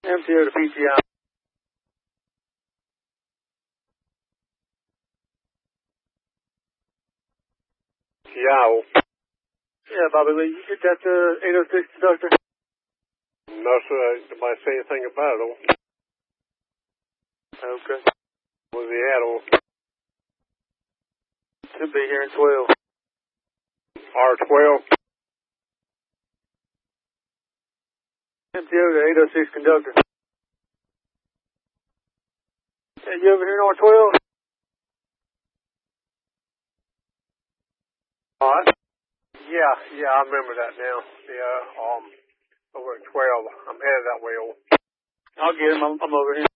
MTO to PTI. Yeah. Yeah, Bobby Lee, you get that 806 conductor? No, sir. Nobody say anything about it. Okay. Where's he at? Should be here in 12. R12. MTO to 806 conductor. Hey, you over here in R12? Alright. Yeah, I remember that now. Yeah, over at 12. I'm headed that way. I'll get him. I'm over here.